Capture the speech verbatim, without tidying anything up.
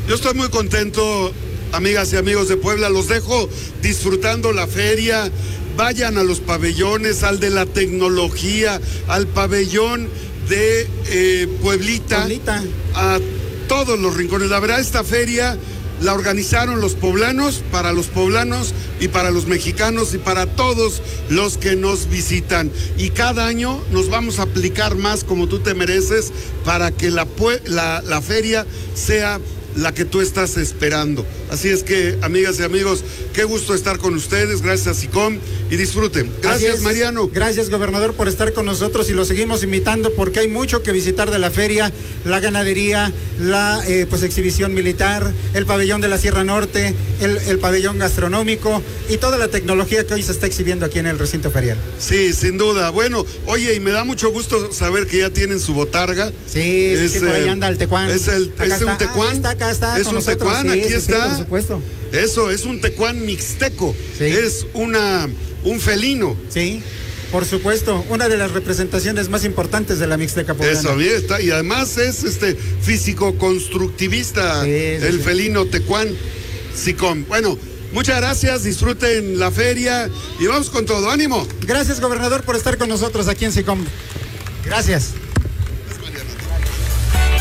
Yo estoy muy contento, amigas y amigos de Puebla, los dejo disfrutando la feria. Vayan a los pabellones, al de la tecnología, al pabellón de eh, Pueblita, Pueblita, a todos los rincones. La verdad, esta feria la organizaron los poblanos, para los poblanos y para los mexicanos y para todos los que nos visitan. Y cada año nos vamos a aplicar más, como tú te mereces, para que la, la, la feria sea la que tú estás esperando. Así es que, amigas y amigos, qué gusto estar con ustedes. Gracias, SICOM, y disfruten. Gracias, Mariano. Gracias, gobernador, por estar con nosotros, y lo seguimos invitando porque hay mucho que visitar de la feria, la ganadería, la eh, pues exhibición militar, el pabellón de la Sierra Norte, el, el pabellón gastronómico y toda la tecnología que hoy se está exhibiendo aquí en el recinto ferial. Sí, sin duda. Bueno, oye, y me da mucho gusto saber que ya tienen su botarga. Sí, es, sí, por ahí anda el tecuán. Es, el, es un tecuán. Ah, está acá, está es un nosotros. tecuán, sí, aquí sí, está. Sí, por supuesto. Eso, es un tecuán mixteco. Sí. Es una, un felino. Sí, por supuesto, una de las representaciones más importantes de la Mixteca poblana. Eso, bien está. Y además es este físico-constructivista, sí, sí, el sí. felino tecuán SICOM. Bueno, muchas gracias, disfruten la feria y vamos con todo. ¡Ánimo! Gracias, gobernador, por estar con nosotros aquí en SICOM. Gracias.